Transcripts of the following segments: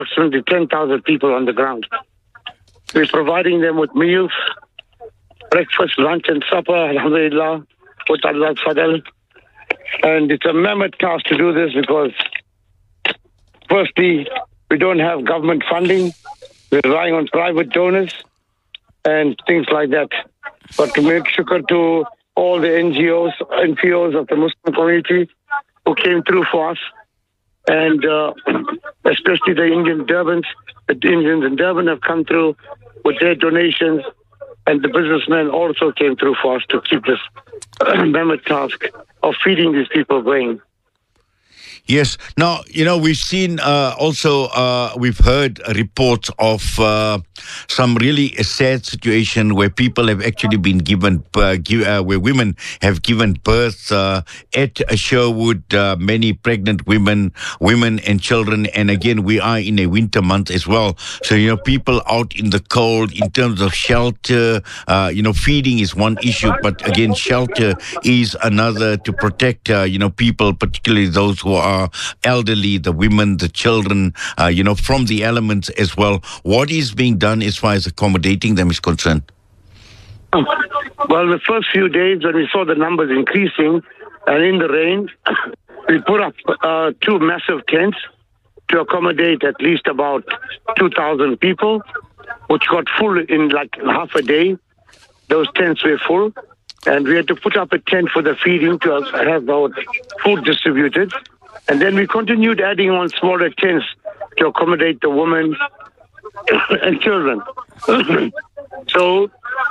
approximately 10,000 people on the ground. We're providing them with meals, breakfast, lunch, and supper, alhamdulillah, with Allah's fadl. And it's a mammoth task to do this because, firstly, we don't have government funding. We're relying on private donors and things like that. But to make shukr to all the NGOs of the Muslim community who came through for us, and especially the Indians in Durban have come through with their donations, and the businessmen also came through for us to keep this mammoth task of feeding these people going. Yes. Now, we've seen we've heard reports of some really sad situation where people have actually been given, where women have given birth at Sherwood, many pregnant women and children. And again, we are in a winter month as well. So, people out in the cold in terms of shelter, feeding is one issue, but again, shelter is another to protect, people, particularly those who are elderly, the women, the children, from the elements as well. What is being done as far as accommodating them is concerned? Well, the first few days when we saw the numbers increasing and in the rain, we put up 2 massive tents to accommodate at least about 2,000 people, which got full in like half a day. Those tents were full. And we had to put up a tent for the feeding to have our food distributed. And then we continued adding on smaller tents to accommodate the women and children. So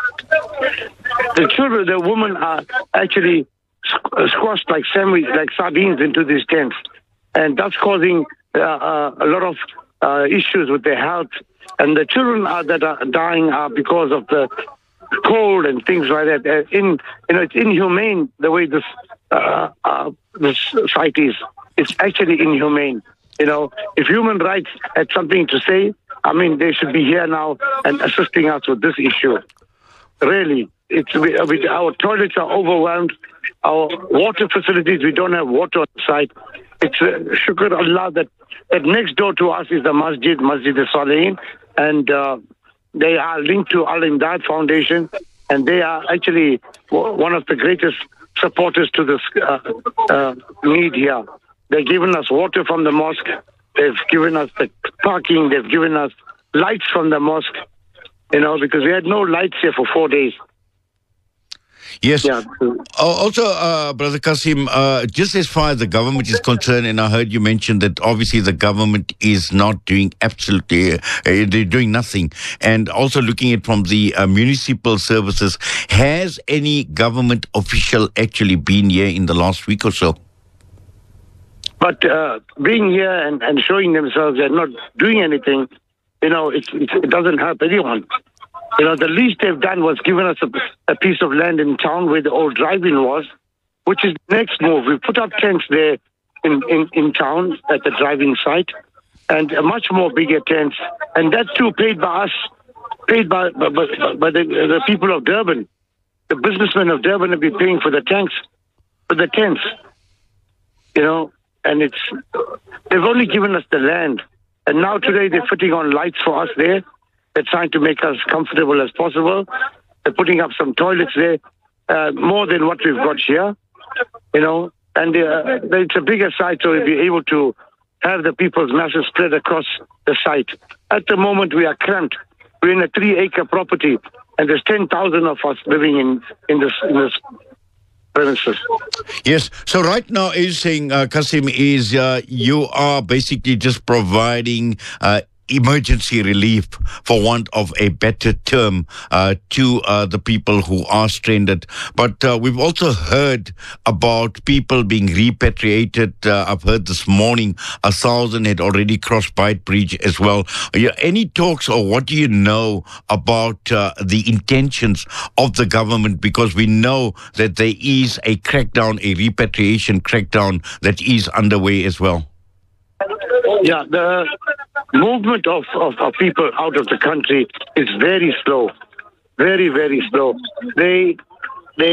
the women are actually squashed like sardines into these tents. And that's causing a lot of issues with their health. And the children that are dying are because of the cold and things like that. It's inhumane the way this site is. It's actually inhumane. If human rights had something to say, they should be here now and assisting us with this issue. Really, our toilets are overwhelmed. Our water facilities, we don't have water on site. It's shukr Allah that next door to us is the Masjid al-Salihin, and they are linked to Al-Imdad Foundation, and they are actually one of the greatest supporters to this need here. They've given us water from the mosque. They've given us the parking. They've given us lights from the mosque, because we had no lights here for 4 days. Yes. Yeah. Also, Brother Kasim, just as far as the government is concerned, and I heard you mention that obviously the government is not doing they're doing nothing. And also looking at from the municipal services, has any government official actually been here in the last week or so? But being here and showing themselves and not doing anything, it doesn't help anyone. The least they've done was given us a piece of land in town where the old drive-in was, which is the next move. We put up tents there in town at the drive-in site, and a much more bigger tents, and that too paid by us, paid by the people of Durban. The businessmen of Durban have been paying for the tents. And they've only given us the land. And now today they're putting on lights for us there. They're trying to make us comfortable as possible. They're putting up some toilets there, more than what we've got here, and it's a bigger site, so we'll be able to have the people's masses spread across the site. At the moment, we are cramped. We're in a 3-acre property, and there's 10,000 of us living in this premises. Yes. So right now, you're saying, Kasim, is you are basically just providing emergency relief, for want of a better term, to the people who are stranded. But we've also heard about people being repatriated. I've heard this morning 1,000 had already crossed Beit Bridge as well. Any talks, or what do you know about the intentions of the government? Because we know that there is a crackdown, a repatriation crackdown that is underway as well. Yeah, the movement of people out of the country is very slow, very, very slow. The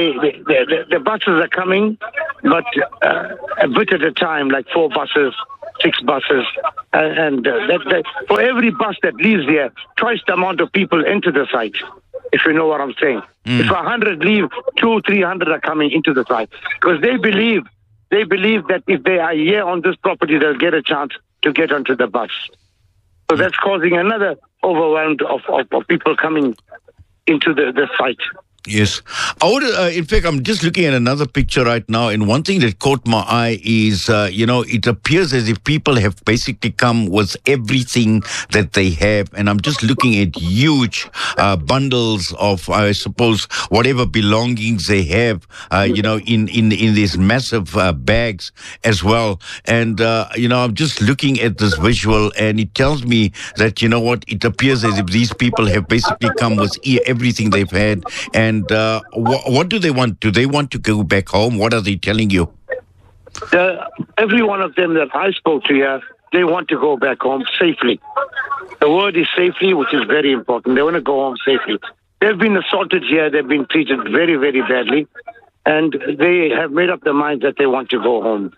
buses are coming, but a bit at a time, like 4 buses 6 buses. For every bus that leaves here, twice the amount of people enter the site, if you know what I'm saying. If 100 leave, 200-300 are coming into the site. Because they believe that if they are here on this property, they'll get a chance to get onto the bus. So that's causing another overwhelm of people coming into the site. Yes. In fact, I'm just looking at another picture right now, and one thing that caught my eye is, it appears as if people have basically come with everything that they have, and I'm just looking at huge bundles of, I suppose, whatever belongings they have, in these massive bags as well. And, I'm just looking at this visual, and it tells me that, it appears as if these people have basically come with everything they've had, and what do they want? Do they want to go back home? What are they telling you? Every one of them that I spoke to here, they want to go back home safely. The word is safely, which is very important. They want to go home safely. They've been assaulted here. They've been treated very, very badly. And they have made up their minds that they want to go home.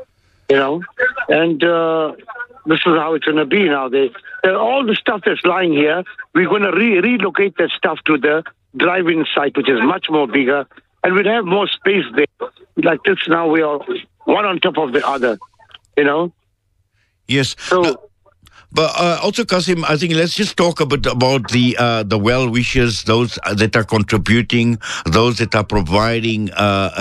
And this is how it's going to be now. All the stuff that's lying here, we're going to relocate that stuff to the drive-in site, which is much more bigger, and we'd have more space there. Like this now, we are one on top of the other, Yes. So, but also, Kasim, I think let's just talk a bit about the well-wishers, those that are contributing, those that are providing,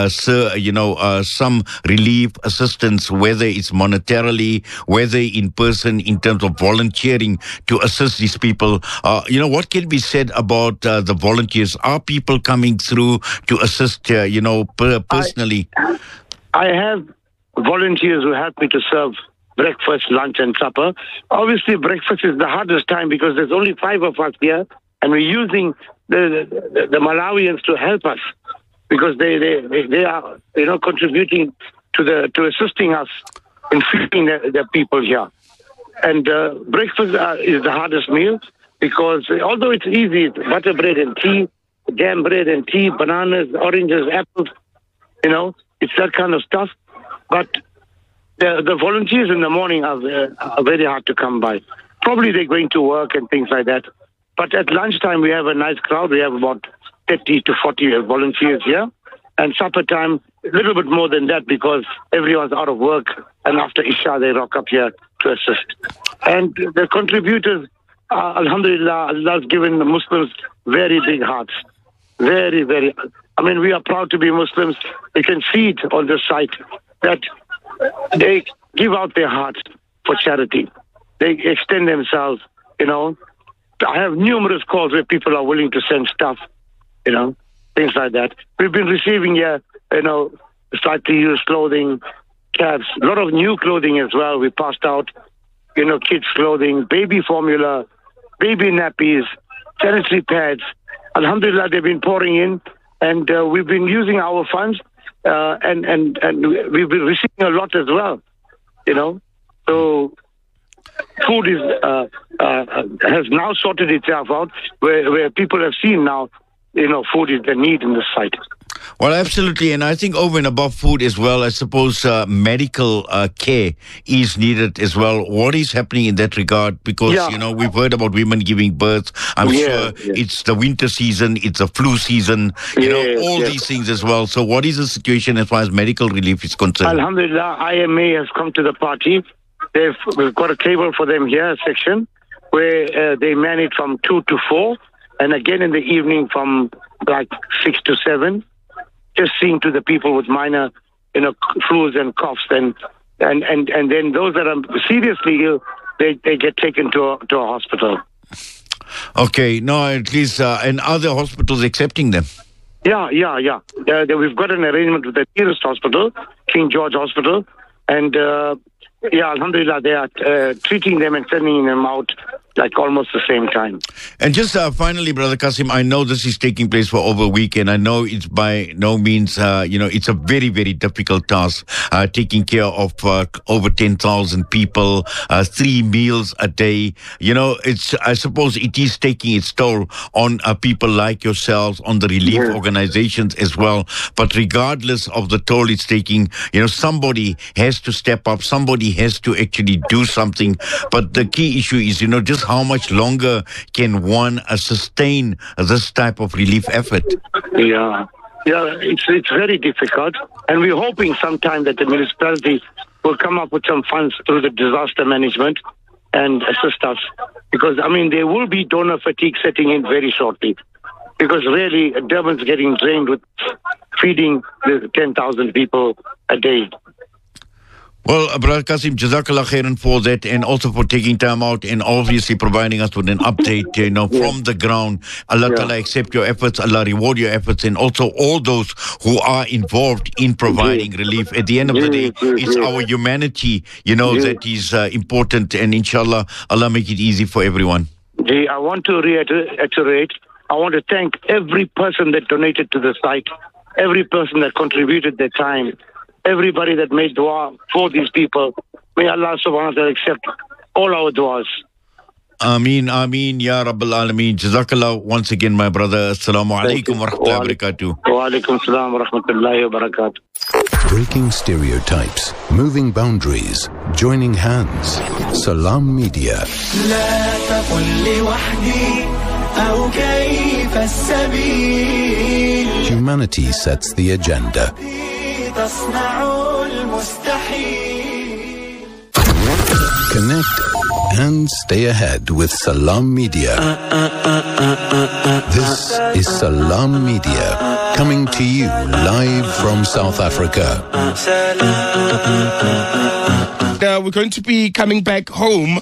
some relief assistance, whether it's monetarily, whether in person, in terms of volunteering to assist these people. What can be said about the volunteers? Are people coming through to assist, personally? I have volunteers who help me to serve breakfast, lunch, and supper. Obviously, breakfast is the hardest time because there's only 5 of us here, and we're using the Malawians to help us because they are contributing to assisting us in feeding the people here. And breakfast is the hardest meal because although it's easy, it's butter bread and tea, jam bread and tea, bananas, oranges, apples, it's that kind of stuff. But the volunteers in the morning are very hard to come by. Probably they're going to work and things like that. But at lunchtime, we have a nice crowd. We have about 30 to 40 volunteers here. And supper time, a little bit more than that because everyone's out of work. And after Isha, they rock up here to assist. And the contributors, alhamdulillah, Allah's given the Muslims very big hearts. Very, very. We are proud to be Muslims. You can see it on the site that they give out their hearts for charity. They extend themselves, I have numerous calls where people are willing to send stuff, things like that. We've been receiving here, slightly used clothing, caps, a lot of new clothing as well. We passed out, kids' clothing, baby formula, baby nappies, sanitary pads. Alhamdulillah, they've been pouring in, and we've been using our funds. And we've been receiving a lot as well, So food is has now sorted itself out, where people have seen now, food is the need in the site. Well, absolutely. And I think over and above food as well, I suppose medical care is needed as well. What is happening in that regard? Because, we've heard about women giving birth. I'm sure it's the winter season, it's a flu season, these things as well. So what is the situation as far as medical relief is concerned? Alhamdulillah, IMA has come to the party. We've got a table for them here, a section, where they man it from 2 to 4, and again in the evening from like 6 to 7. Just seeing to the people with minor, flus and coughs, and then those that are seriously ill, they get taken to a hospital. Okay, no, at least, and other hospitals accepting them? Yeah. We've got an arrangement with the nearest hospital, King George Hospital, and alhamdulillah, they are treating them and sending them out like almost the same time. And just finally, Brother Kasim, I know this is taking place for over a week, and I know it's by no means, it's a very, very difficult task, taking care of over 10,000 people, 3 meals a day. I suppose it is taking its toll on people like yourselves, on the relief organizations as well. But regardless of the toll it's taking, somebody has to step up, somebody has to actually do something. But the key issue is, just how much longer can one sustain this type of relief effort? Yeah, it's very difficult, and we're hoping sometime that the municipality will come up with some funds through the disaster management and assist us, because there will be donor fatigue setting in very shortly, because really Durban's getting drained with feeding the 10,000 people a day. Well, Brother Kasim, Jazakallah khairan for that, and also for taking time out and obviously providing us with an update, from the ground. Allah Ta'ala accept your efforts, Allah reward your efforts, and also all those who are involved in providing relief. At the end of the day, it's our humanity, that is important, and inshallah, Allah make it easy for everyone. I want to reiterate, I want to thank every person that donated to the site, every person that contributed their time, everybody that made dua for these people. May Allah subhanahu wa ta'ala accept all our duas. Ameen, Ameen, Ya Rabbil Alameen. Jazakallah once again, my brother. Assalamu alaikum wa rahmatullahi wa barakatuh. Wa alaikum salam wa rahmatullahi wa barakatuh. Breaking stereotypes, moving boundaries, joining hands. Salam Media. Humanity sets the agenda. Connect and stay ahead with Salam Media. This is Salam Media, coming to you live from South Africa. We're going to be coming back home.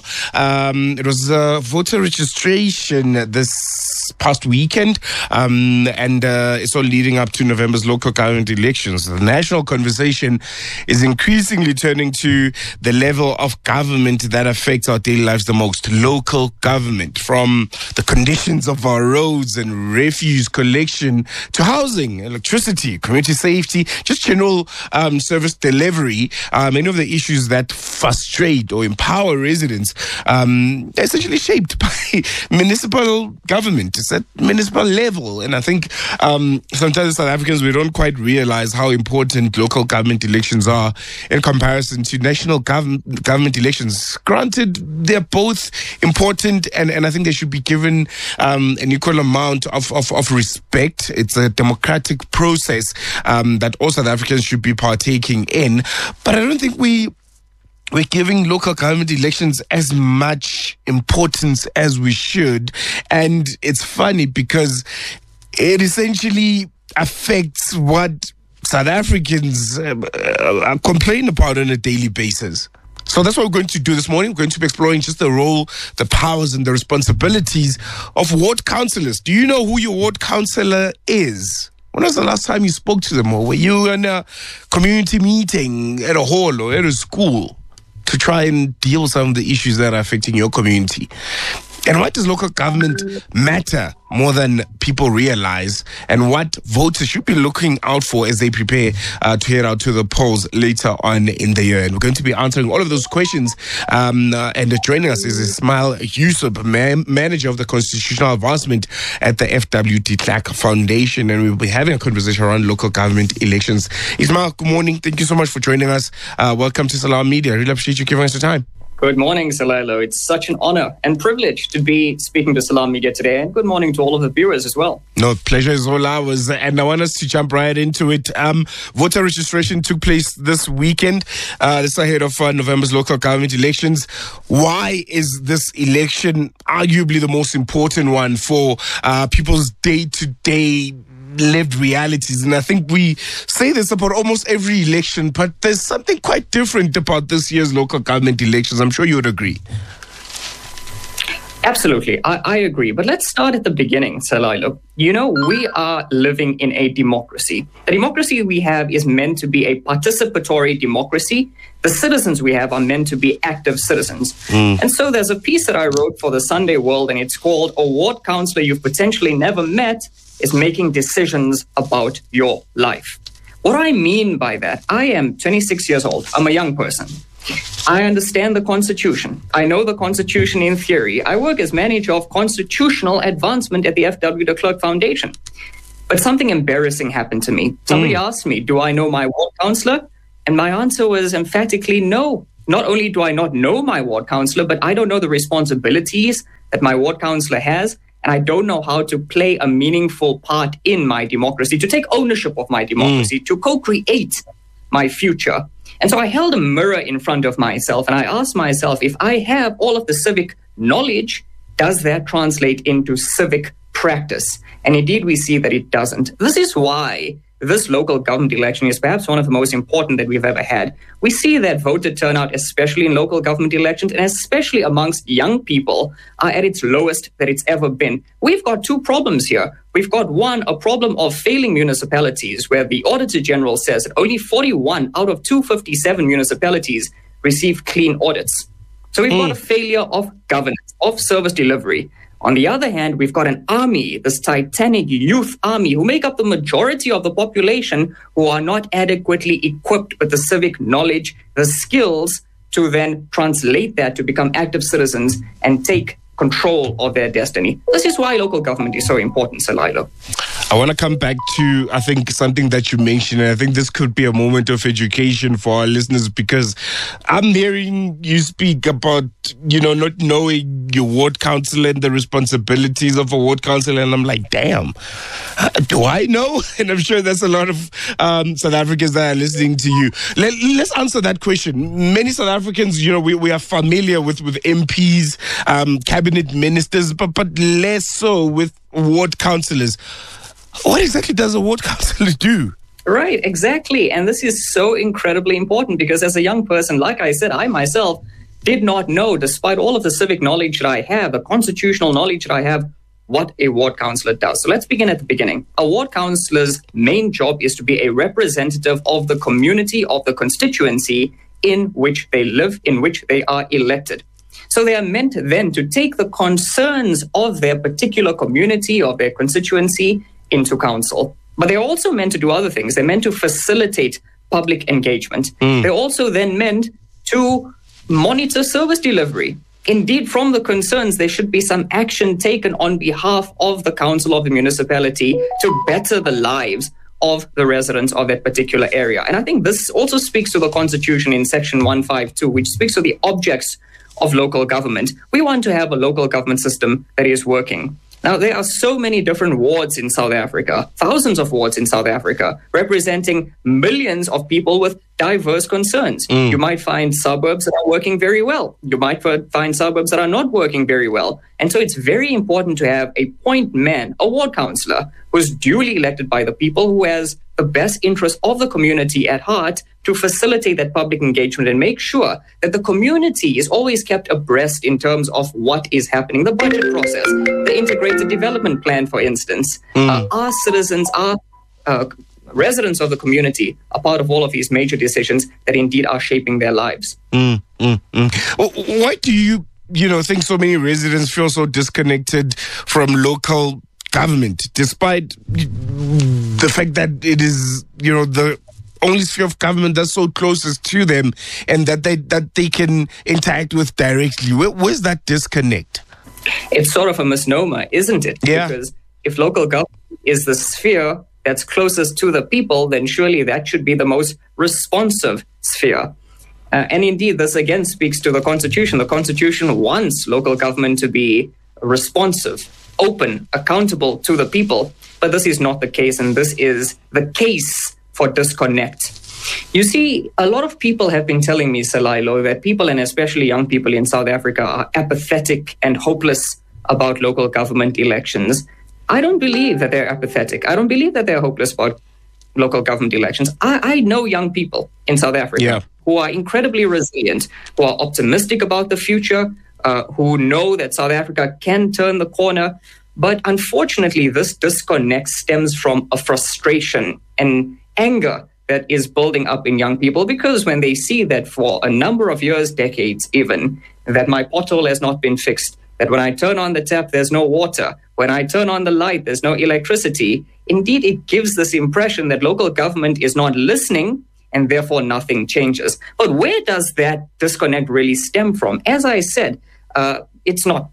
It was voter registration this past weekend, and it's all leading up to November's local government elections. The national conversation is increasingly turning to the level of government that affects our daily lives the most. Local government, from the conditions of our roads and refuse collection to housing, electricity, community safety, just general service delivery. Many of the issues that frustrate or empower residents are essentially shaped by municipal government. It's at municipal level, and I think sometimes as South Africans we don't quite realize how important local government elections are in comparison to national government elections. Granted, they're both important, and I think they should be given an equal amount of respect. It's a democratic process that all South Africans should be partaking in, but I don't think we're giving local government elections as much importance as we should. And it's funny because it essentially affects what South Africans complain about on a daily basis. So that's what we're going to do this morning. We're going to be exploring just the role, the powers, and the responsibilities of ward councillors. Do you know who your ward councillor is? When was the last time you spoke to them, or were you in a community meeting at a hall or at a school to try and deal with some of the issues that are affecting your community? And what does local government matter more than people realize, and what voters should be looking out for as they prepare to head out to the polls later on in the year? And we're going to be answering all of those questions. And joining us is Ismail Yusuf, manager of the Constitutional Advancement at the FW de Klerk Foundation. And we'll be having a conversation around local government elections. Ismail, good morning. Thank you so much for joining us. Welcome to Salam Media. I really appreciate you giving us the time. Good morning, Salalo. It's such an honor and privilege to be speaking to Salam Media today. And good morning to all of the viewers as well. No, pleasure is all ours. And I want us to jump right into it. Voter registration took place this weekend. This ahead of November's local government elections. Why is this election arguably the most important one for people's day-to-day lived realities? And I think we say this about almost every election, but there's something quite different about this year's local government elections. I'm sure you would agree. Absolutely. I agree. But let's start at the beginning, Selailo. You know, we are living in a democracy. The democracy we have is meant to be a participatory democracy. The citizens we have are meant to be active citizens. And so there's a piece that I wrote for the Sunday World, and it's called "A Ward Councillor You've Potentially Never Met is Making Decisions About Your Life." What I mean by that, I am 26 years old. I'm a young person. I understand the Constitution. I know the Constitution in theory. I work as manager of constitutional advancement at the F.W. de Klerk Foundation. But something embarrassing happened to me. Somebody asked me, do I know my ward councillor? And my answer was emphatically no. Not only do I not know my ward councillor, but I don't know the responsibilities that my ward councillor has, and I don't know how to play a meaningful part in my democracy, to take ownership of my democracy, to co-create my future. And so I held a mirror in front of myself and I asked myself, if I have all of the civic knowledge, does that translate into civic practice? And indeed, we see that it doesn't. This is why this local government election is perhaps one of the most important that we've ever had. We see that voter turnout, especially in local government elections, and especially amongst young people, are at its lowest that it's ever been. We've got two problems here. We've got one, a problem of failing municipalities, where the Auditor General says that only 41 out of 257 municipalities receive clean audits. So we've got a failure of governance, of service delivery. On the other hand, we've got an army, this titanic youth army, who make up the majority of the population, who are not adequately equipped with the civic knowledge, the skills to then translate that to become active citizens and take control of their destiny. This is why local government is so important, Selailo. I want to come back to, I think, something that you mentioned, and I think this could be a moment of education for our listeners, because I'm hearing you speak about, not knowing your ward councillor and the responsibilities of a ward councillor, and I'm like, damn, do I know? And I'm sure there's a lot of South Africans that are listening to you. Let's answer that question. Many South Africans, we are familiar with MPs, cabinet ministers, but less so with ward councillors. What exactly does a ward councillor do? Right, exactly. And this is so incredibly important because as a young person, like I said, I myself did not know, despite all of the civic knowledge that I have, the constitutional knowledge that I have, what a ward councillor does. So let's begin at the beginning. A ward councillor's main job is to be a representative of the community, of the constituency in which they live, in which they are elected. So they are meant then to take the concerns of their particular community, of their constituency, into council. But they're also meant to do other things. They're meant to facilitate public engagement. They're also then meant to monitor service delivery. Indeed, from the concerns, there should be some action taken on behalf of the council of the municipality to better the lives of the residents of that particular area. And I think this also speaks to the Constitution in Section 152, which speaks to the objects of local government. We want to have a local government system that is working. Now, there are so many different wards in South Africa, thousands of wards in South Africa, representing millions of people with diverse concerns. You might find suburbs that are working very well. You might find suburbs that are not working very well. And so it's very important to have a point man, a ward councillor, who's duly elected by the people, who has the best interest of the community at heart, to facilitate that public engagement and make sure that the community is always kept abreast in terms of what is happening, the budget process, the integrated development plan, for instance. Our citizens, our residents of the community are part of all of these major decisions that indeed are shaping their lives. Why do you think so many residents feel so disconnected from local government, despite the fact that it is, the only sphere of government that's so closest to them and that they can interact with directly? Where's that disconnect? It's sort of a misnomer, isn't it? Yeah. Because if local government is the sphere that's closest to the people, then surely that should be the most responsive sphere. And indeed, this again speaks to the Constitution. The Constitution wants local government to be responsive, open, accountable to the people. But this is not the case, and this is the case for disconnect. You see, a lot of people have been telling me, Selailo, that people, and especially young people in South Africa, are apathetic and hopeless about local government elections. I don't believe that they're apathetic. I don't believe that they're hopeless about local government elections. I know young people in South Africa who are incredibly resilient, who are optimistic about the future, who know that South Africa can turn the corner. But unfortunately, this disconnect stems from a frustration and anger that is building up in young people, because when they see that for a number of years, decades even, that my pothole has not been fixed, that when I turn on the tap, there's no water, when I turn on the light, there's no electricity, indeed, it gives this impression that local government is not listening and therefore nothing changes. But where does that disconnect really stem from? As I said, it's not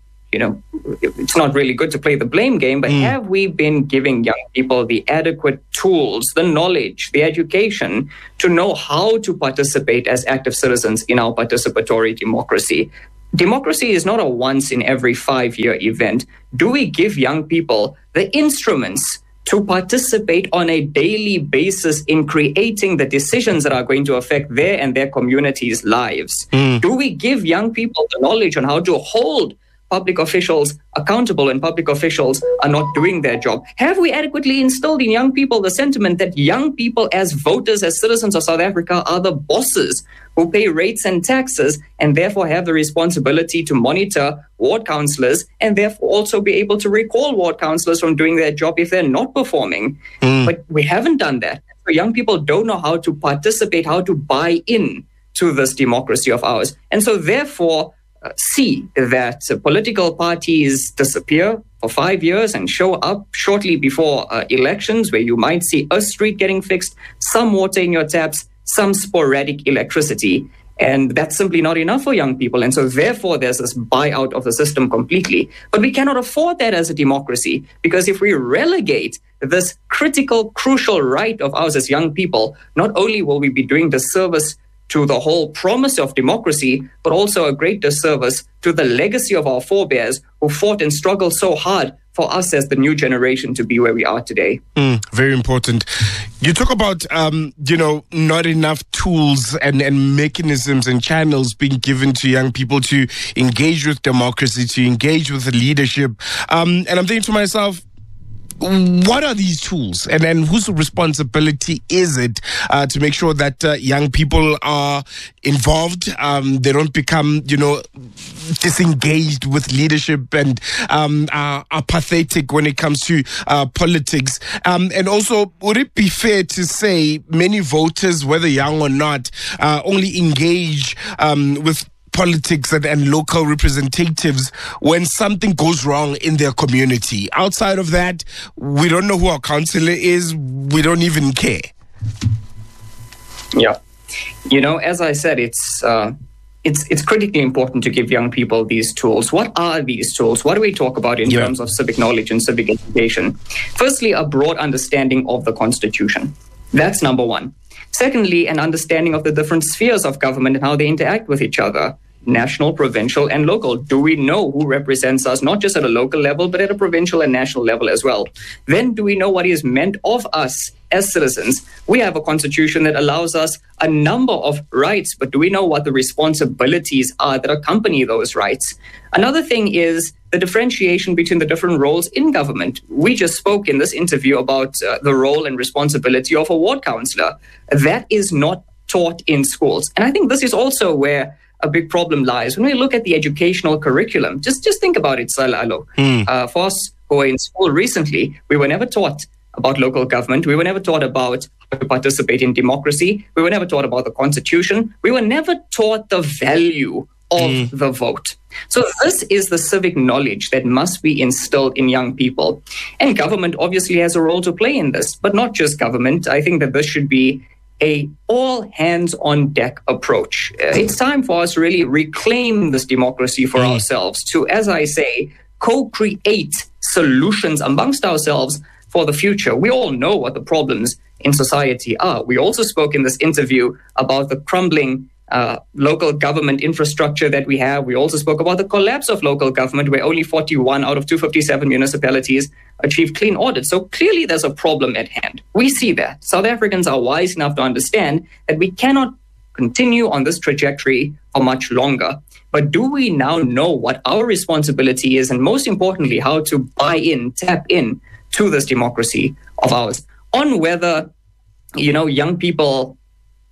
really good to play the blame game, but have we been giving young people the adequate tools, the knowledge, the education to know how to participate as active citizens in our participatory democracy? Democracy is not a once in every 5-year event. Do we give young people the instruments to participate on a daily basis in creating the decisions that are going to affect their and their communities' lives? Do we give young people the knowledge on how to hold public officials accountable when public officials are not doing their job? Have we adequately instilled in young people the sentiment that young people as voters, as citizens of South Africa, are the bosses who pay rates and taxes and therefore have the responsibility to monitor ward councillors and therefore also be able to recall ward councillors from doing their job if they're not performing? But we haven't done that. So young people don't know how to participate, how to buy in to this democracy of ours. And so therefore, see that political parties disappear for 5 years and show up shortly before elections, where you might see a street getting fixed, some water in your taps, some sporadic electricity. And that's simply not enough for young people. And so therefore, there's this buyout of the system completely. But we cannot afford that as a democracy, because if we relegate this critical, crucial right of ours as young people, not only will we be doing disservice to the whole promise of democracy, but also a great disservice to the legacy of our forebears who fought and struggled so hard for us as the new generation to be where we are today. Very important. You talk about, not enough tools and mechanisms and channels being given to young people to engage with democracy, to engage with the leadership. And I'm thinking to myself, what are these tools, and whose responsibility is it to make sure that young people are involved, they don't become, disengaged with leadership and are apathetic when it comes to politics? And also, would it be fair to say many voters, whether young or not, only engage with politics and local representatives when something goes wrong in their community? Outside of that, we don't know who our councillor is. We don't even care. Yeah. As I said, it's critically important to give young people these tools. What are these tools? What do we talk about in terms of civic knowledge and civic education? Firstly, a broad understanding of the Constitution. That's number one. Secondly, an understanding of the different spheres of government and how they interact with each other. National, provincial, and local. Do we know who represents us, not just at a local level, but at a provincial and national level as well? Then do we know what is meant of us as citizens? We have a constitution that allows us a number of rights, but do we know what the responsibilities are that accompany those rights? Another thing is the differentiation between the different roles in government. We just spoke in this interview about the role and responsibility of a ward councillor. That is not taught in schools. And I think this is also where a big problem lies. When we look at the educational curriculum, just think about it, Salalo. For us who were in school recently, we were never taught about local government. We were never taught about how to participate in democracy. We were never taught about the Constitution. We were never taught the value of the vote. So this is the civic knowledge that must be instilled in young people. And government obviously has a role to play in this, but not just government. I think that this should be a all hands on deck approach. It's time for us to really reclaim this democracy for ourselves, to, as I say, co-create solutions amongst ourselves for the future. We all know what the problems in society are. We also spoke in this interview about the crumbling local government infrastructure that we have. We also spoke about the collapse of local government, where only 41 out of 257 municipalities achieved clean audits. So clearly there's a problem at hand. We see that. South Africans are wise enough to understand that we cannot continue on this trajectory for much longer. But do we now know what our responsibility is, and most importantly, how to buy in, tap in to this democracy of ours? On whether, young people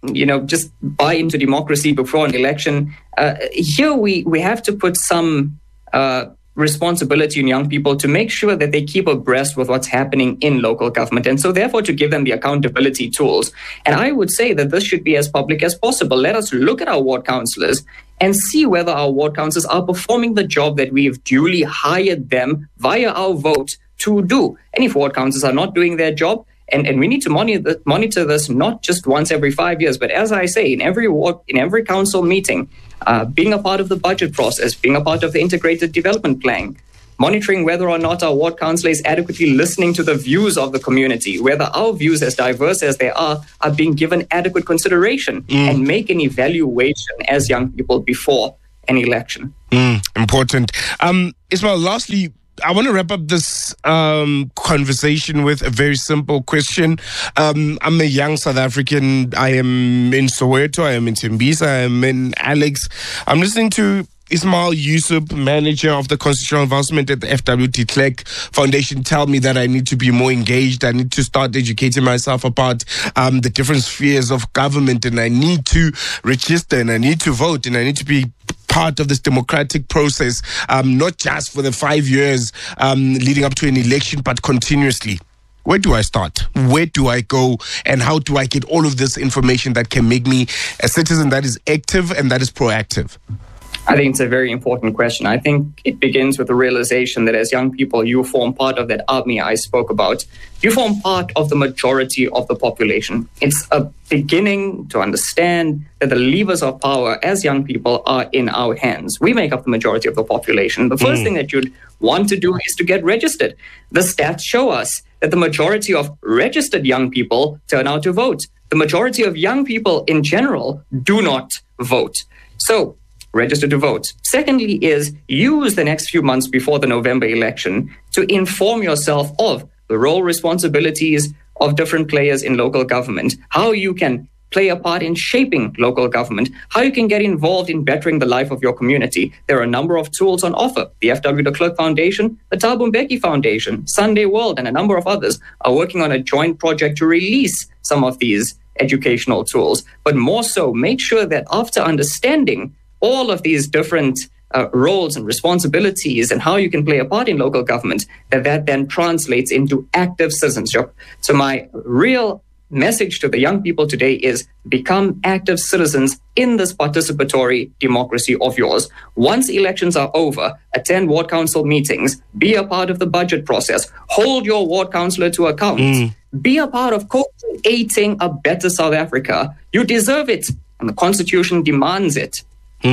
just buy into democracy before an election. Here we have to put some responsibility in young people to make sure that they keep abreast with what's happening in local government. And so therefore to give them the accountability tools. And I would say that this should be as public as possible. Let us look at our ward councillors and see whether our ward councillors are performing the job that we've duly hired them via our vote to do. And if ward councillors are not doing their job, and we need to monitor this not just once every 5 years, but as I say, in every ward, in every council meeting, being a part of the budget process, being a part of the integrated development plan, monitoring whether or not our ward councillor is adequately listening to the views of the community, whether our views, as diverse as they are being given adequate consideration, and make an evaluation as young people before an election. Important. Ismail, lastly, I want to wrap up this conversation with a very simple question. I'm a young South African. I am in Soweto. I am in Tembisa. I am in Alex. I'm listening to Ismail Yusuf, manager of the Constitutional Advancement at the FW de Klerk Foundation, tell me that I need to be more engaged. I need to start educating myself about the different spheres of government, and I need to register, and I need to vote, and I need to be part of this democratic process, not just for the 5 years leading up to an election, but continuously. Where do I start? Where do I go? And how do I get all of this information that can make me a citizen that is active and that is proactive? I think it's a very important question. I think it begins with the realization that as young people, you form part of that army I spoke about. You form part of the majority of the population. It's a beginning to understand that the levers of power as young people are in our hands. We make up the majority of the population. The first thing that you'd want to do is to get registered. The stats show us that the majority of registered young people turn out to vote. The majority of young people in general do not vote. So, register to vote. Secondly is use the next few months before the November election to inform yourself of the role, responsibilities of different players in local government, how you can play a part in shaping local government, how you can get involved in bettering the life of your community. There are a number of tools on offer. The FW de Klerk Foundation, the Thabo Mbeki Foundation, Sunday World, and a number of others are working on a joint project to release some of these educational tools. But more so, make sure that after understanding all of these different roles and responsibilities and how you can play a part in local government, that then translates into active citizenship. So my real message to the young people today is become active citizens in this participatory democracy of yours. Once elections are over, attend ward council meetings, be a part of the budget process, hold your ward councillor to account, be a part of co-creating a better South Africa. You deserve it, and the Constitution demands it.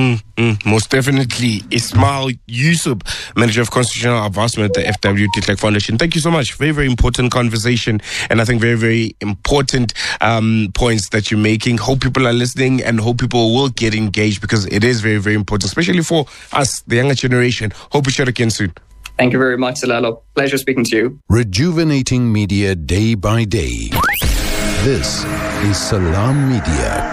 Most definitely. Ismail Yusuf, manager of Constitutional Advancement at the FW de Klerk Foundation. Thank you so much. Very, very important conversation, and I think very, very important points that you're making. Hope people are listening and hope people will get engaged, because it is very, very important, especially for us, the younger generation. Hope we share again soon. Thank you very much, Salalo. Pleasure speaking to you. Rejuvenating media day by day. This is Salam Media.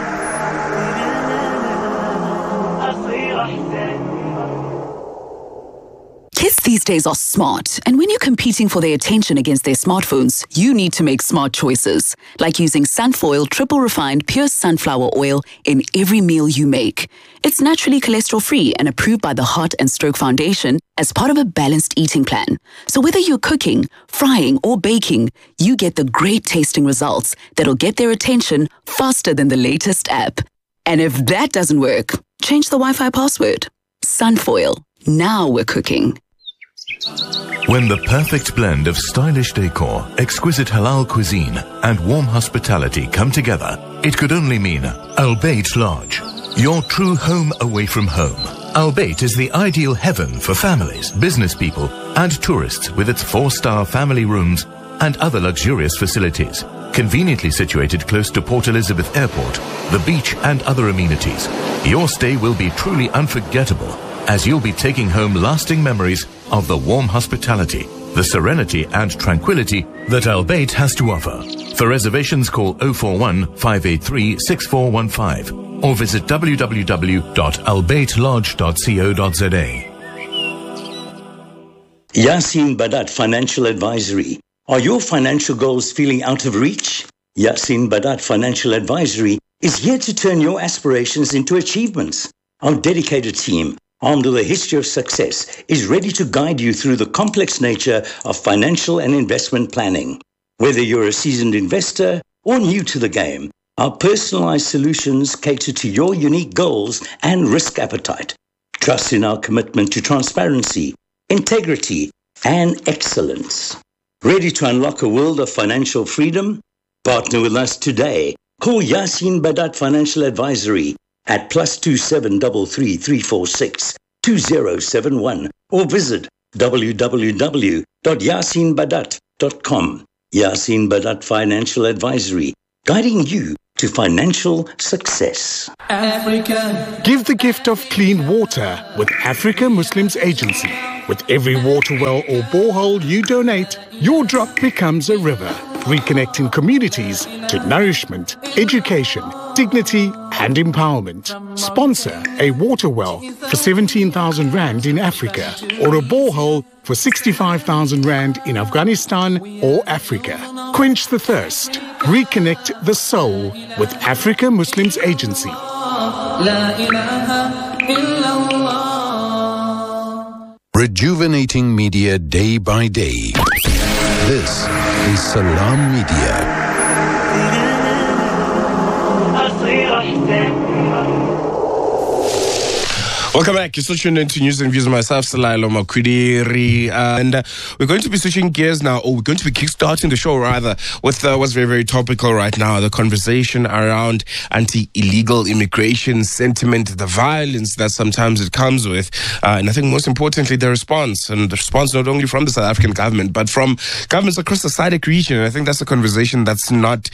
Kids these days are smart, and when you're competing for their attention against their smartphones, you need to make smart choices, like using Sunfoil triple refined pure sunflower oil in every meal you make. It's naturally cholesterol-free and approved by the Heart and Stroke Foundation as part of a balanced eating plan. So whether you're cooking, frying, or baking, you get the great tasting results that'll get their attention faster than the latest app. And if that doesn't work, change the Wi-Fi password. Sunfoil. Now we're cooking. When the perfect blend of stylish decor, exquisite halal cuisine, and warm hospitality come together, it could only mean Albeit Lodge, your true home away from home. Albeit is the ideal heaven for families, business people, and tourists, with its 4-star family rooms and other luxurious facilities. Conveniently situated close to Port Elizabeth Airport, the beach, and other amenities, your stay will be truly unforgettable, as you'll be taking home lasting memories of the warm hospitality, the serenity and tranquility that Albeit has to offer. For reservations, call 041 583 6415 or visit www.albeitlodge.co.za. Yasin Badat Financial Advisory. Are your financial goals feeling out of reach? Yasin Badat Financial Advisory is here to turn your aspirations into achievements. Our dedicated team, armed with a history of success, is ready to guide you through the complex nature of financial and investment planning. Whether you're a seasoned investor or new to the game, our personalized solutions cater to your unique goals and risk appetite. Trust in our commitment to transparency, integrity, and excellence. Ready to unlock a world of financial freedom? Partner with us today. Call Yasin Badat Financial Advisory at +27 33 346 2071 or visit www.yasinbadat.com. Yasin Badat Financial Advisory, guiding you to financial success. Africa. Give the gift of clean water with Africa Muslims Agency. With every water well or borehole you donate, your drop becomes a river, reconnecting communities to nourishment, education, dignity and empowerment. Sponsor a water well for 17,000 Rand in Africa or a borehole for 65,000 Rand in Afghanistan or Africa. Quench the thirst. Reconnect the soul with Africa Muslims Agency. Rejuvenating media day by day. This is Salam Media. Welcome back. You're still tuned into News and Views with myself, Salailo Makwidiri. And we're going to be switching gears now, or we're going to be kickstarting the show rather, with what's very, very topical right now, the conversation around anti-illegal immigration sentiment, the violence that sometimes it comes with, and I think most importantly, the response. And the response not only from the South African government, but from governments across the SADC region. And I think that's a conversation that's not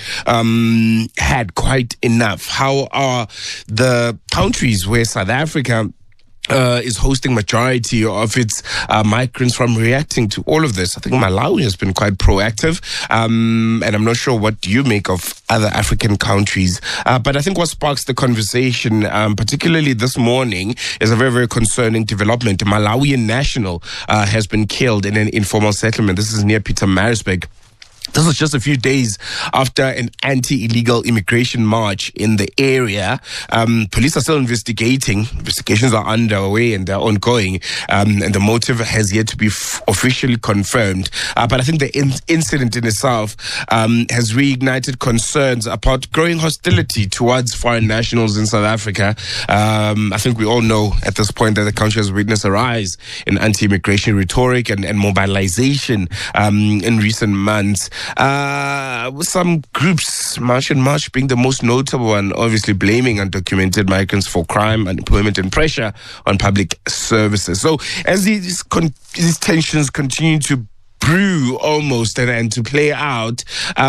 had quite enough. How are the countries where South Africa is hosting majority of its migrants from reacting to all of this? I think Malawi has been quite proactive, and I'm not sure what you make of other African countries. But I think what sparks the conversation, particularly this morning, is a very, very concerning development. A Malawian national has been killed in an informal settlement. This is near Pietermaritzburg. This was just a few days after an anti-illegal immigration march in the area. Police are still investigating. Investigations are underway and they're ongoing. And the motive has yet to be officially confirmed. But I think the incident in itself has reignited concerns about growing hostility towards foreign nationals in South Africa. I think we all know at this point that the country has witnessed a rise in anti-immigration rhetoric and mobilization in recent months. With some groups, March and March being the most notable one, obviously blaming undocumented migrants for crime, unemployment and pressure on public services. So as these tensions continue to brew almost and to play out,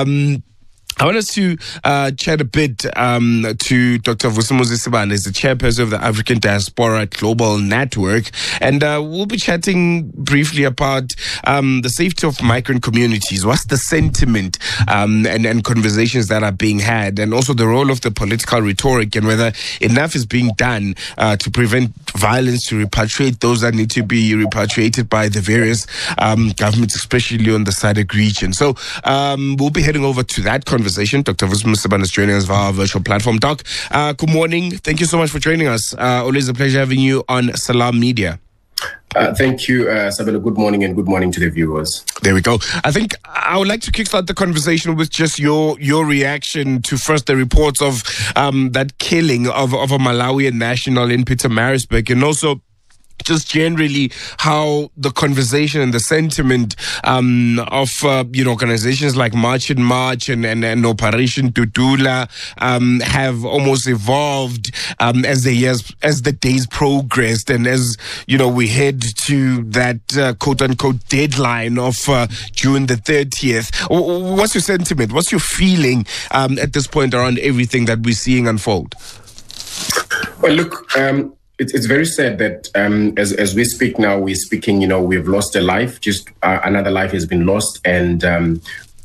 I want us to chat a bit to Dr. Vusumuzi Sibanda. He's the chairperson of the African Diaspora Global Network. And we'll be chatting briefly about the safety of migrant communities. What's the sentiment and conversations that are being had, and also the role of the political rhetoric and whether enough is being done to prevent violence, to repatriate those that need to be repatriated by the various governments, especially on the SADC region. So we'll be heading over to that conversation. Dr. Vusumuzi Sibanda is joining us via our virtual platform. Doc, good morning. Thank you so much for joining us. Always a pleasure having you on Salam Media. Thank you, Sabelo. Good morning and good morning to the viewers. There we go. I think I would like to kickstart the conversation with just your reaction to first the reports of that killing of a Malawian national in Pietermaritzburg, and also just generally how the conversation and the sentiment of organizations like March and March and Operation Tutula have almost evolved as the days progressed, and as we head to that quote unquote deadline of June the 30th. What's your sentiment? What's your feeling at this point around everything that we're seeing unfold? Well, look. It's very sad that as we speak now, we're speaking, we've lost a life, just another life has been lost. And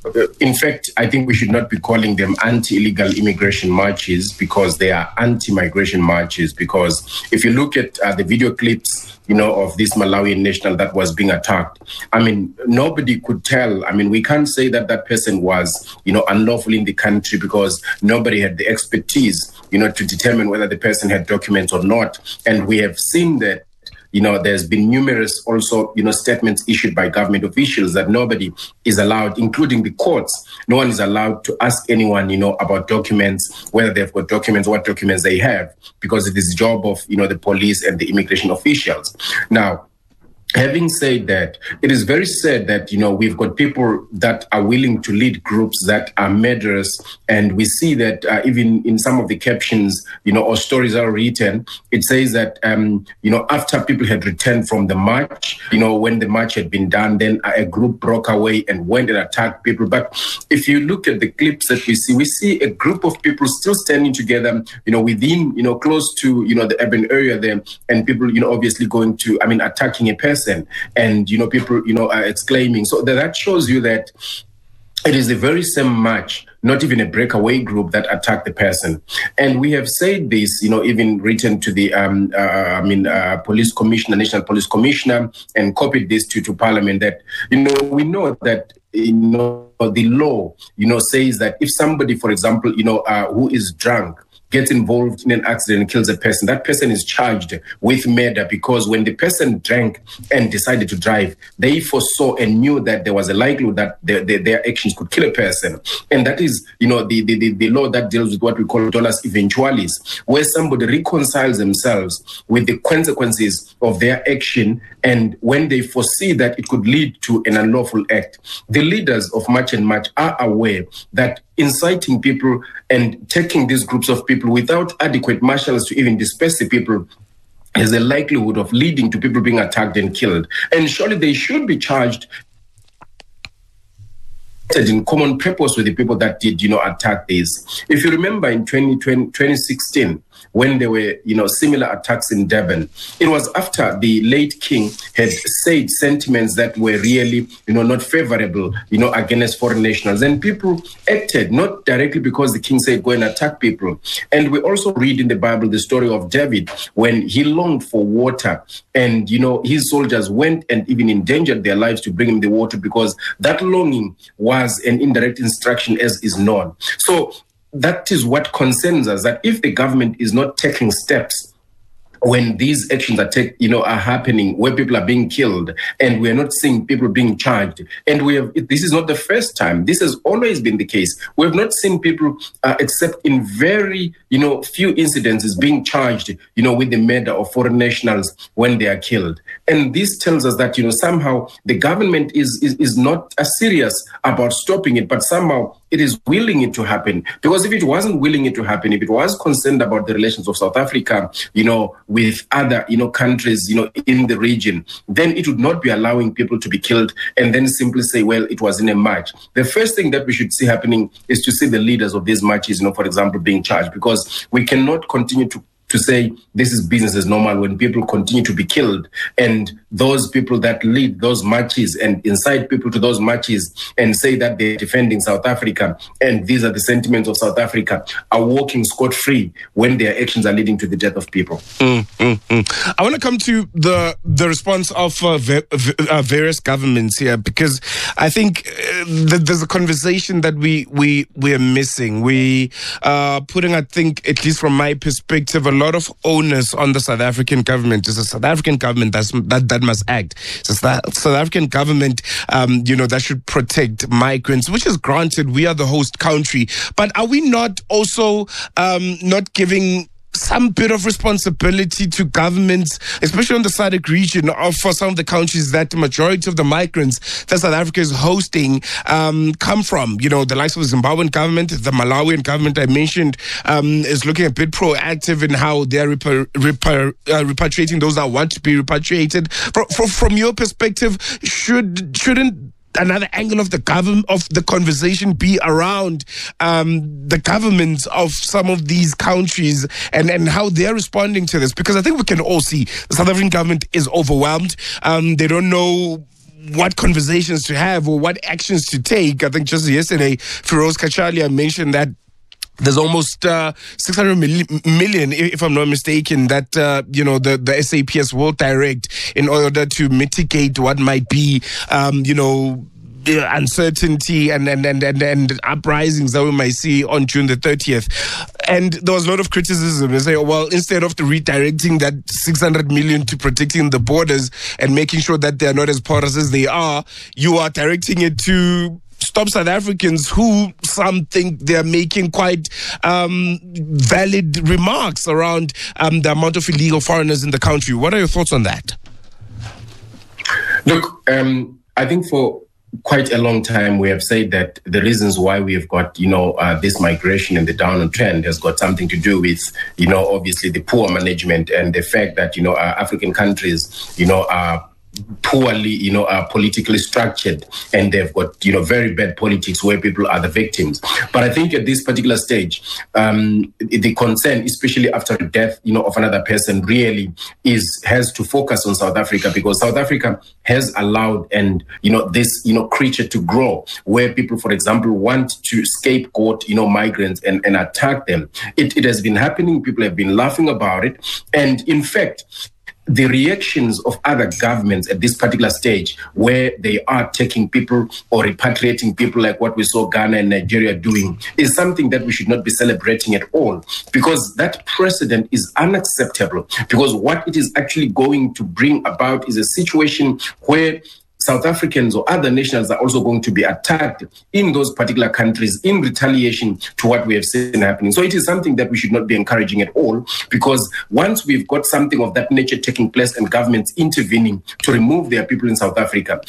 in fact, I think we should not be calling them anti-illegal immigration marches, because they are anti-migration marches. Because if you look at the video clips, of this Malawian national that was being attacked, I mean, nobody could tell. I mean, we can't say that that person was, unlawful in the country, because nobody had the expertise, to determine whether the person had documents or not. And we have seen that, there's been numerous also, statements issued by government officials that nobody is allowed, including the courts. No one is allowed to ask anyone, about documents, whether they've got documents, what documents they have, because it is the job of, the police and the immigration officials. Now, having said that, it is very sad that, we've got people that are willing to lead groups that are murderous. And we see that even in some of the captions, or stories are written, it says that, after people had returned from the march, when the march had been done, then a group broke away and went and attacked people. But if you look at the clips that we see a group of people still standing together, within, close to, the urban area there, and people, obviously going to, attacking a person. And, people, are exclaiming. So that shows you that it is the very same march, not even a breakaway group, that attacked the person. And we have said this, even written to the, police commissioner, national police commissioner, and copied this to Parliament, that, we know that, the law, says that if somebody, for example, who is drunk, gets involved in an accident and kills a person, that person is charged with murder, because when the person drank and decided to drive, they foresaw and knew that there was a likelihood that their actions could kill a person. And that is, the law that deals with what we call dolus eventualis, where somebody reconciles themselves with the consequences of their action, and when they foresee that it could lead to an unlawful act. The leaders of March and March are aware that inciting people and taking these groups of people without adequate marshals to even disperse the people has a likelihood of leading to people being attacked and killed. And surely they should be charged in common purpose with the people that did, attack this. If you remember in 2016, when there were, similar attacks in Durban, it was after the late king had said sentiments that were really, not favorable, against foreign nationals. And people acted, not directly because the king said, go and attack people. And we also read in the Bible the story of David, when he longed for water, and, his soldiers went and even endangered their lives to bring him the water, because that longing was an indirect instruction, as is known. So that is what concerns us, that if the government is not taking steps when these actions are happening, where people are being killed, and we are not seeing people being charged, and this is not the first time. This has always been the case. We have not seen people, except in very, few incidences, being charged, with the murder of foreign nationals when they are killed. And this tells us that, somehow the government is not serious about stopping it, but somehow it is willing it to happen. Because if it wasn't willing it to happen, if it was concerned about the relations of South Africa, with other, countries, in the region, then it would not be allowing people to be killed and then simply say, well, it was in a march. The first thing that we should see happening is to see the leaders of these marches, for example, being charged, because we cannot continue to say this is business as normal when people continue to be killed, and those people that lead those marches and incite people to those marches and say that they're defending South Africa and these are the sentiments of South Africa are walking scot-free when their actions are leading to the death of people. I want to come to the response of various governments here, because I think there's a conversation that we are missing. We are putting, I think, at least from my perspective, a lot of onus on the South African government. It's the South African government that must act. It's the South African government, that should protect migrants, which is granted. We are the host country. But are we not also not giving some bit of responsibility to governments, especially on the SADC region, for some of the countries that the majority of the migrants that South Africa is hosting come from? The likes of the Zimbabwean government, the Malawian government I mentioned is looking a bit proactive in how they're repatriating those that want to be repatriated. From your perspective, shouldn't another angle of the conversation be around the governments of some of these countries and how they're responding to this? Because I think we can all see the South African government is overwhelmed. They don't know what conversations to have or what actions to take. I think just yesterday, Feroz Kachalia mentioned that there's almost 600 million, if I'm not mistaken, that the SAPS will direct in order to mitigate what might be, uncertainty and uprisings that we might see on June the 30th. And there was a lot of criticism. They say, well, instead of redirecting that 600 million to protecting the borders and making sure that they are not as porous as they are, you are directing it to stop South Africans who some think they're making quite valid remarks around the amount of illegal foreigners in the country. What are your thoughts on that? Look, I think for quite a long time we have said that the reasons why we have got, this migration and the downward trend has got something to do with, obviously the poor management and the fact that, African countries, are poorly, are politically structured, and they've got, very bad politics where people are the victims. But I think at this particular stage, the concern, especially after the death, of another person, really has to focus on South Africa, because South Africa has allowed this, creature to grow, where people, for example, want to scapegoat, migrants and attack them. It has been happening. People have been laughing about it. And in fact, the reactions of other governments at this particular stage, where they are taking people or repatriating people like what we saw Ghana and Nigeria doing, is something that we should not be celebrating at all, because that precedent is unacceptable. Because what it is actually going to bring about is a situation where South Africans or other nationals are also going to be attacked in those particular countries in retaliation to what we have seen happening. So it is something that we should not be encouraging at all, because once we've got something of that nature taking place and governments intervening to remove their people in South Africa,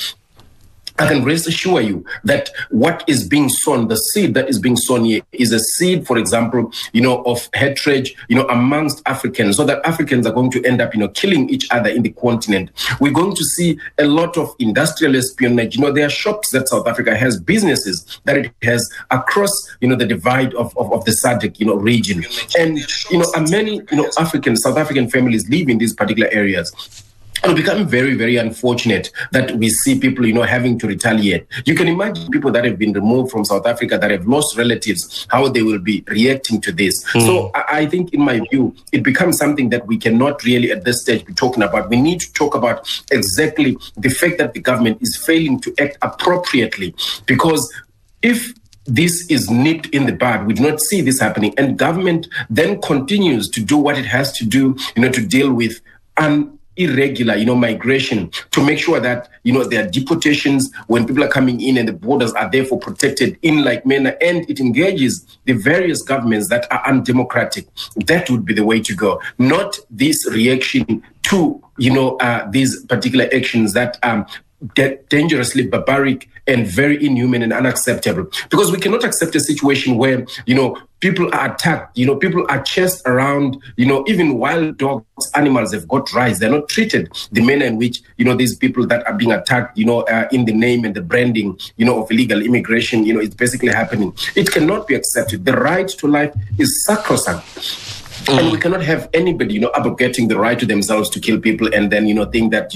I can rest assure you that what is being sown, the seed that is being sown here, is a seed, for example, of hatred, amongst Africans, so that Africans are going to end up, killing each other in the continent. We're going to see a lot of industrial espionage. There are shops that South Africa has, businesses that it has across, the divide of the SADC, region. And, many, South African families live in these particular areas. It will become very, very unfortunate that we see people, having to retaliate. You can imagine people that have been removed from South Africa, that have lost relatives, how they will be reacting to this. So I think, in my view, it becomes something that we cannot really at this stage be talking about. We need to talk about exactly the fact that the government is failing to act appropriately, because if this is nipped in the bud, we do not see this happening, and government then continues to do what it has to do, to deal with irregular, migration, to make sure that, there are deportations when people are coming in and the borders are therefore protected in like manner, and it engages the various governments that are undemocratic. That would be the way to go, not this reaction to, these particular actions that dangerously barbaric and very inhuman and unacceptable. Because we cannot accept a situation where, people are attacked, people are chased around, even wild dogs, animals have got rights. They're not treated the manner in which, these people that are being attacked, in the name and the branding, of illegal immigration, it's basically happening. It cannot be accepted. The right to life is sacrosanct. And we cannot have anybody, abrogating the right to themselves to kill people and then, think that,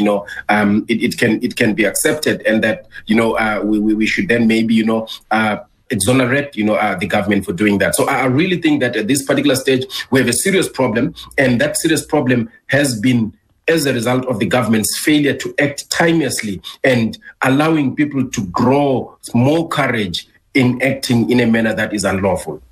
it can be accepted, and that, we should then maybe, exonerate, the government for doing that. So I really think that at this particular stage, we have a serious problem, and that serious problem has been as a result of the government's failure to act timelessly and allowing people to grow more courage in acting in a manner that is unlawful.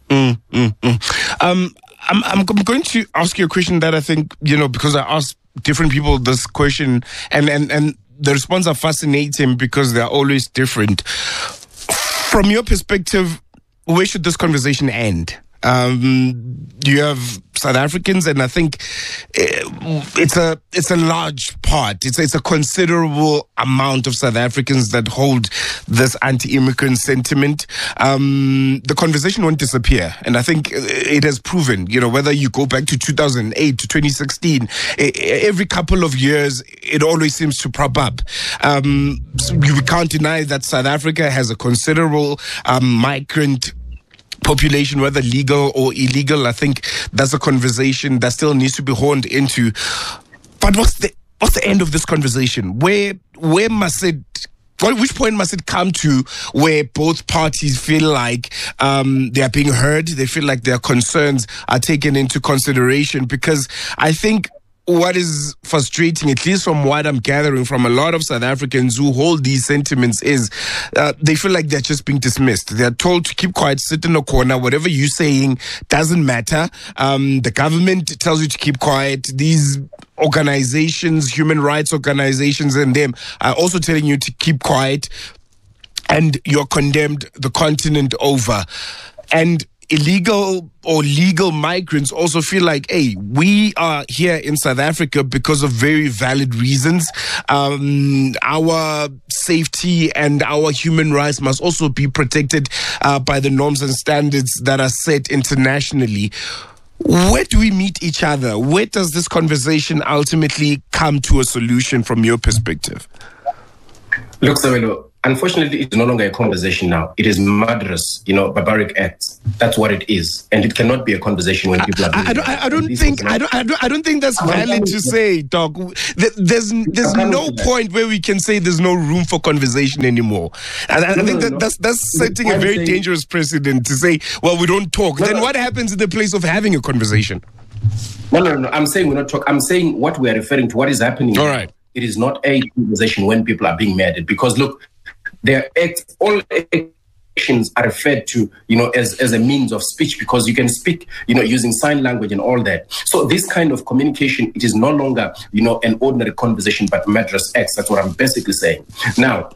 I'm going to ask you a question that I think, because I asked different people this question, and the responses are fascinating because they're always different. From your perspective, where should this conversation end? You have South Africans, and I think it's a large part. It's a considerable amount of South Africans that hold this anti-immigrant sentiment. The conversation won't disappear, and I think it has proven. Whether you go back to 2008 to 2016, every couple of years it always seems to prop up. So we can't deny that South Africa has a considerable migrant population, whether legal or illegal. I think that's a conversation that still needs to be honed into. But what's the end of this conversation? Where must it which point must it come to where both parties feel like they are being heard, they feel like their concerns are taken into consideration? Because I think what is frustrating, at least from what I'm gathering from a lot of South Africans who hold these sentiments, is they feel like they're just being dismissed. They're told to keep quiet, sit in a corner. Whatever you're saying doesn't matter. The government tells you to keep quiet. These organizations, human rights organizations, and them are also telling you to keep quiet, and you're condemned the continent over. And illegal or legal migrants also feel like, hey, we are here in South Africa because of very valid reasons. Our safety and our human rights must also be protected by the norms and standards that are set internationally. Where do we meet each other? Where does this conversation ultimately come to a solution from your perspective? Look, Sabelo, unfortunately, it's no longer a conversation now. It is murderous, barbaric acts. That's what it is, and it cannot be a conversation when people are. I don't think that's valid to say, Doc. There's no point where we can say there's no room for conversation anymore. And I think that's setting a very dangerous precedent to say, well, we don't talk. Then what happens in the place of having a conversation? No. I'm saying we're not talking. I'm saying what we are referring to. What is happening? All right. It is not a conversation when people are being murdered, because look, all actions are referred to, as a means of speech, because you can speak, using sign language and all that. So this kind of communication, it is no longer, an ordinary conversation, but murderous acts. That's what I'm basically saying. Now,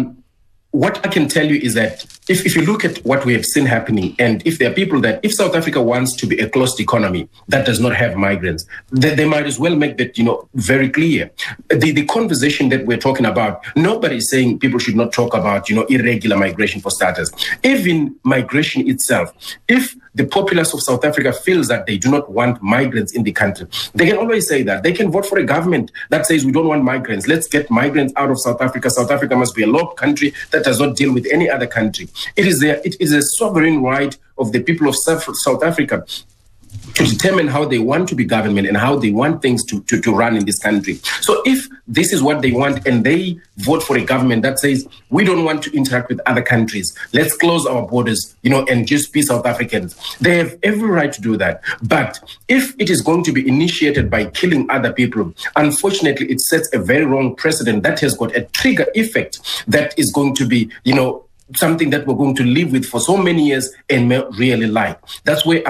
what I can tell you is that if you look at what we have seen happening, and if there are people that, if South Africa wants to be a closed economy that does not have migrants, they might as well make that, very clear. The conversation that we're talking about, nobody is saying people should not talk about, irregular migration for starters. Even migration itself, if the populace of South Africa feels that they do not want migrants in the country, they can always say that. They can vote for a government that says we don't want migrants. Let's get migrants out of South Africa. South Africa must be a law country that does not deal with any other country. It is a sovereign right of the people of South Africa to determine how they want to be government and how they want things to run in this country. So if this is what they want and they vote for a government that says, we don't want to interact with other countries, let's close our borders, and just be South Africans, they have every right to do that. But if it is going to be initiated by killing other people, unfortunately, it sets a very wrong precedent that has got a trigger effect that is going to be, something that we're going to live with for so many years and really like. That's where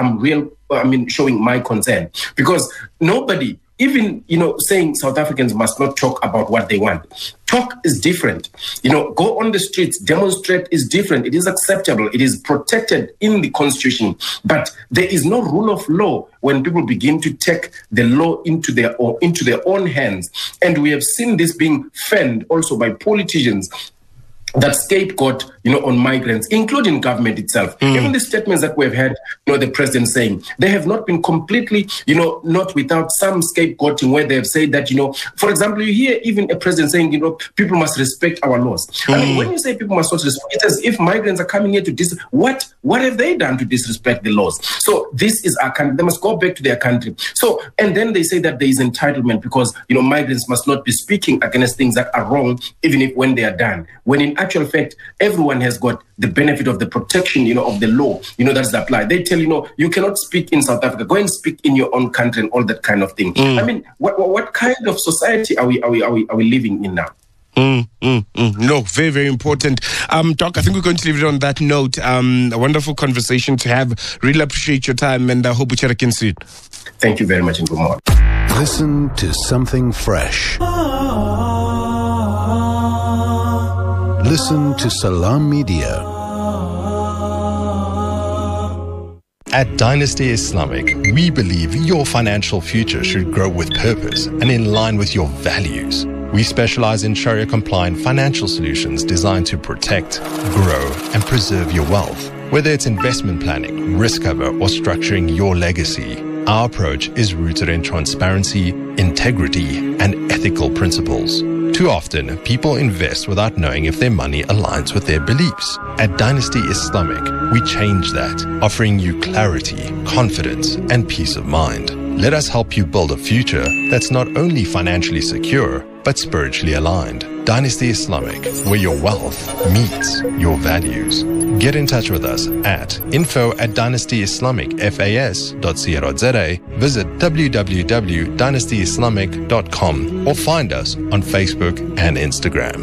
I'm showing my concern, because nobody, even, saying South Africans must not talk about what they want. Talk is different. Go on the streets, demonstrate is different. It is acceptable. It is protected in the Constitution. But there is no rule of law when people begin to take the law into their own hands. And we have seen this being fanned also by politicians that scapegoat, on migrants, including government itself. Even the statements that we've had, the president saying, they have not been completely, not without some scapegoating, where they have said that, for example, you hear even a president saying, people must respect our laws. I mean, when you say people must not respect, it's as if migrants are coming here to what have they done to disrespect the laws? So this is our country. They must go back to their country. So, and then they say that there is entitlement because, migrants must not be speaking against things that are wrong, even if when they are done. When in actual fact, everyone has got the benefit of the protection, of the law, that's applied. They tell you cannot speak in South Africa. Go and speak in your own country and all that kind of thing. I mean, what kind of society are we living in now? No, very, very important. Doc, I think we're going to leave it on that note. A wonderful conversation to have. Really appreciate your time, and I hope we chat again soon. Thank you very much, and good morning. Listen to something fresh. Listen to Salam Media. At Dynasty Islamic, we believe your financial future should grow with purpose and in line with your values. We specialize in Sharia-compliant financial solutions designed to protect, grow, and preserve your wealth. Whether it's investment planning, risk cover, or structuring your legacy, our approach is rooted in transparency, integrity, and ethical principles. Too often, people invest without knowing if their money aligns with their beliefs. At Dynasty Islamic, we change that, offering you clarity, confidence, and peace of mind. Let us help you build a future that's not only financially secure, but spiritually aligned. Dynasty Islamic, where your wealth meets your values. Get in touch with us at info@dynastyislamicfas.co.za, visit www.dynastyislamic.com or find us on Facebook and Instagram.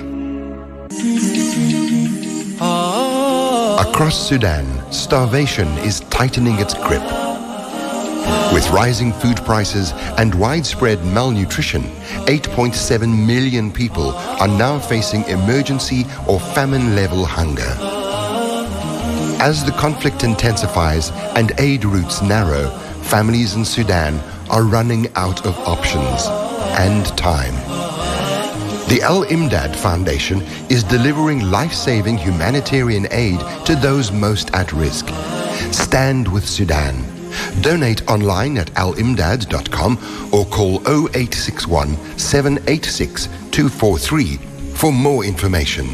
Across Sudan, starvation is tightening its grip. With rising food prices and widespread malnutrition, 8.7 million people are now facing emergency or famine-level hunger. As the conflict intensifies and aid routes narrow, families in Sudan are running out of options and time. The Al-Imdad Foundation is delivering life-saving humanitarian aid to those most at risk. Stand with Sudan. Donate online at alimdad.com or call 0861 786 243 for more information.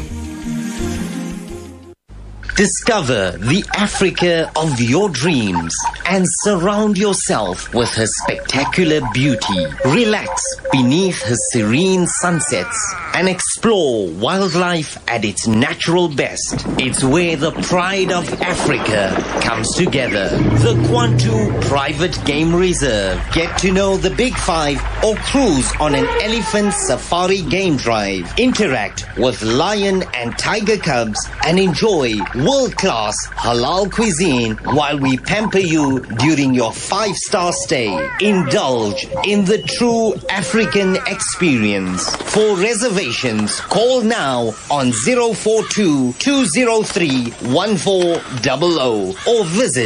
Discover the Africa of your dreams and surround yourself with her spectacular beauty. Relax beneath her serene sunsets and explore wildlife at its natural best. It's where the pride of Africa comes together. The Kwantu Private Game Reserve. Get to know the Big Five or cruise on an elephant safari game drive. Interact with lion and tiger cubs and enjoy world-class halal cuisine while we pamper you during your 5-star stay. Indulge in the true African experience. For reservations, call now on 042-203-1400 or visit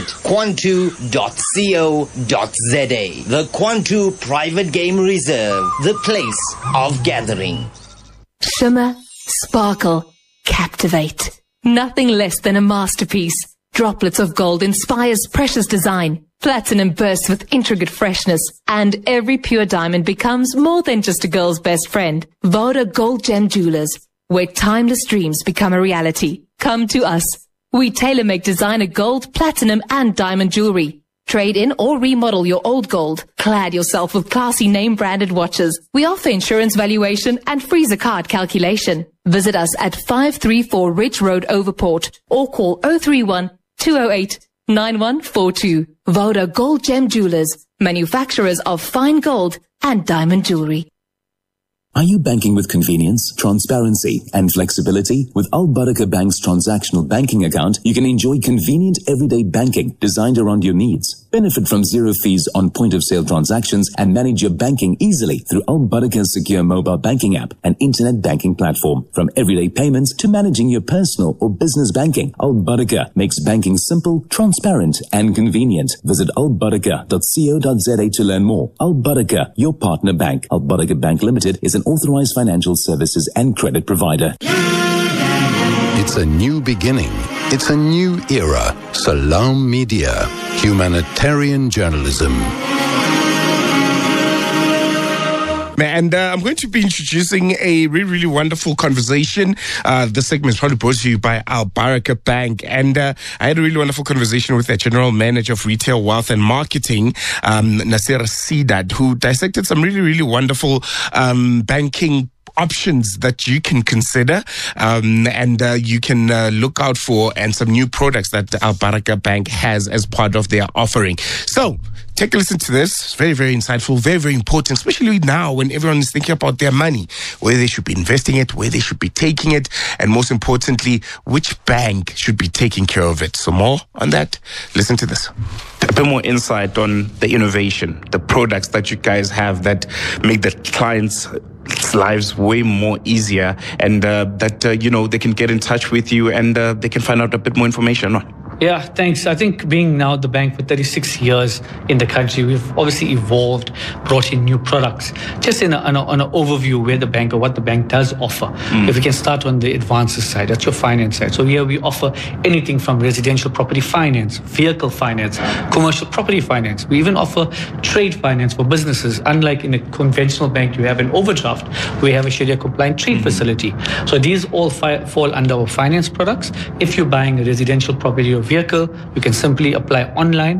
kwantu.co.za. The Kwantu Private Game Reserve, the place of gathering. Shimmer, sparkle, captivate. Nothing less than a masterpiece. Droplets of gold inspires precious design. Platinum bursts with intricate freshness. And every pure diamond becomes more than just a girl's best friend. Voda Gold Gem Jewelers, where timeless dreams become a reality. Come to us. We tailor-make designer gold, platinum, and diamond jewelry. Trade in or remodel your old gold. Clad yourself with classy name-branded watches. We offer insurance valuation and freezer card calculation. Visit us at 534 Ridge Road, Overport, or call 031-208-9142. Voda Gold Gem Jewelers, manufacturers of fine gold and diamond jewelry. Are you banking with convenience, transparency, and flexibility? With Al Barakah Bank's transactional banking account, you can enjoy convenient everyday banking designed around your needs. Benefit from zero fees on point-of-sale transactions and manage your banking easily through Al Barakah's secure mobile banking app and internet banking platform. From everyday payments to managing your personal or business banking, Al Barakah makes banking simple, transparent, and convenient. Visit albarakah.co.za to learn more. Al Barakah, your partner bank. Al Barakah Bank Limited is an authorized financial services and credit provider. It's a new beginning. It's a new era. Salam Media. Humanitarian journalism. And I'm going to be introducing a really, really wonderful conversation. This segment is probably brought to you by Al Barakah Bank. And I had a really wonderful conversation with the General Manager of Retail Wealth and Marketing, Nasir Sidat, who dissected some really, really wonderful banking options that you can consider and you can look out for, and some new products that Al Barakah Bank has as part of their offering. So take a listen to this. It's very, very insightful, very, very important, especially now when everyone is thinking about their money, where they should be investing it, where they should be taking it, and most importantly, which bank should be taking care of it. So more on that, listen to this. A bit more insight on the innovation, the products that you guys have that make the clients' lives way more easier, and that they can get in touch with you and they can find out a bit more information on. Yeah, thanks. I think being now the bank for 36 years in the country, we've obviously evolved, brought in new products. Just in an overview where the bank or what the bank does offer. If we can start on the advances side, that's your finance side. So here we offer anything from residential property finance, vehicle finance, commercial property finance. We even offer trade finance for businesses. Unlike in a conventional bank, you have an overdraft. We have a Sharia compliant trade facility. So these all fall under our finance products. If you're buying a residential property or vehicle, you can simply apply online,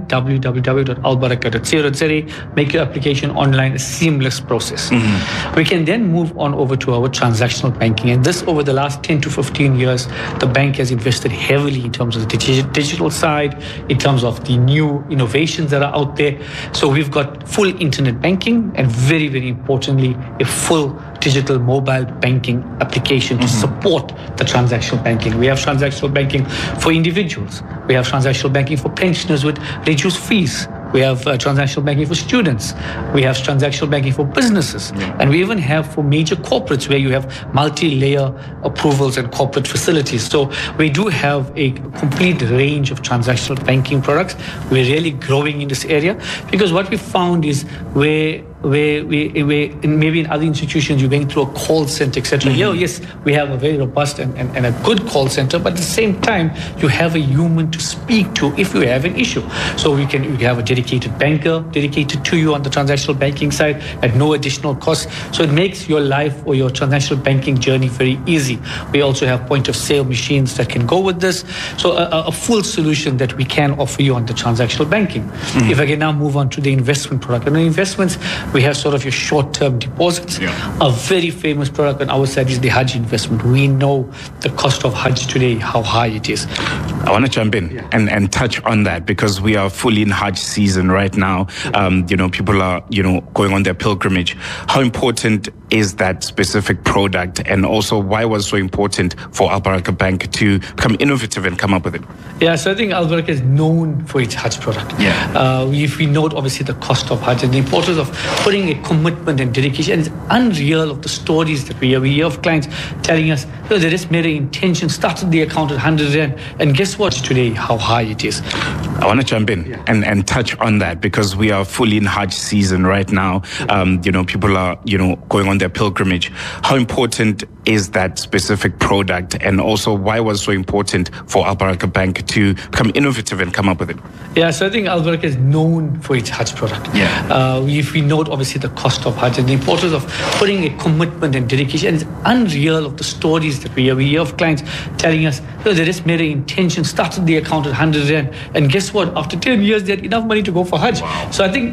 www.albaraka.co.za, make your application online, a seamless process. We can then move on over to our transactional banking. And this, over the last 10 to 15 years, the bank has invested heavily in terms of the digital side, in terms of the new innovations that are out there. So we've got full internet banking and very, very importantly, a full digital mobile banking application to support the transactional banking. We have transactional banking for individuals. We have transactional banking for pensioners with reduced fees. We have transactional banking for students. We have transactional banking for businesses. And we even have for major corporates where you have multi-layer approvals and corporate facilities. So we do have a complete range of transactional banking products. We're really growing in this area because what we found is where maybe in other institutions you're going through a call center, etc. Yes, we have a very robust and a good call center, but at the same time you have a human to speak to if you have an issue. So we have a dedicated banker dedicated to you on the transactional banking side at no additional cost. So it makes your life or your transactional banking journey very easy. We also have point of sale machines that can go with this. So a full solution that we can offer you on the transactional banking. If I can now move on to the investment product. And the investments, we have sort of your short-term deposits. A very famous product on our side is the Hajj investment. We know the cost of Hajj today, how high it is. I want to jump in and touch on that because we are fully in Hajj season right now. People are, going on their pilgrimage. How important is that specific product, and also why was it so important for Al Baraka Bank to become innovative and come up with it? Yeah, so I think Al Baraka is known for its Hajj product. If we note obviously the cost of Hajj and the importance of putting a commitment and dedication, and it's unreal of the stories that we hear of clients telling us, they just made an intention, started the account at 100 Rand, and guess what today, how high it is. I want to jump in and touch on that because we are fully in Hajj season right now. People are, going on their pilgrimage. How important is that specific product, and also why was it so important for Al Baraka Bank to become innovative and come up with it? Yeah, so I think Al Baraka is known for its Hajj product. If we note obviously the cost of Hajj and the importance of putting a commitment and dedication, and it's unreal of the stories that we hear of clients telling us, they just made an intention, started the account at 100 Rand, and guess what, after 10 years they had enough money to go for Hajj. So I think